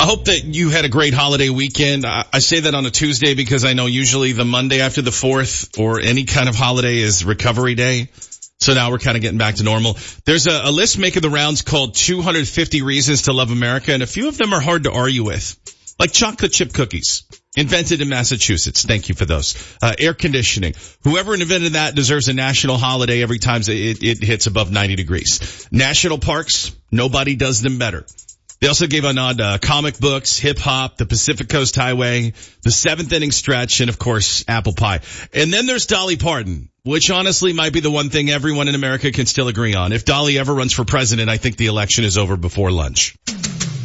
I hope that you had a great holiday weekend. I say that on a Tuesday because I know usually the Monday after the 4th or any kind of holiday is recovery day. So now we're kind of getting back to normal. There's a list making the rounds called 250 Reasons to Love America, and a few of them are hard to argue with. Like chocolate chip cookies, invented in Massachusetts. Thank you for those. Air conditioning. Whoever invented that deserves a national holiday every time it hits above 90 degrees. National parks, nobody does them better. They also gave a nod to comic books, hip-hop, the Pacific Coast Highway, the seventh inning stretch, and, of course, apple pie. And then there's Dolly Parton, which honestly might be the one thing everyone in America can still agree on. If Dolly ever runs for president, I think the election is over before lunch.